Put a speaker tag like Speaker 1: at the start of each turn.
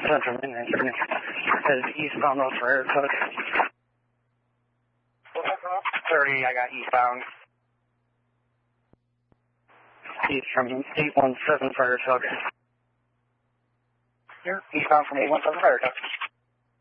Speaker 1: Central Main Engine. Headed eastbound road for air cook. 30, I got eastbound. East from 817 fire truck. Here, eastbound from 817 fire truck.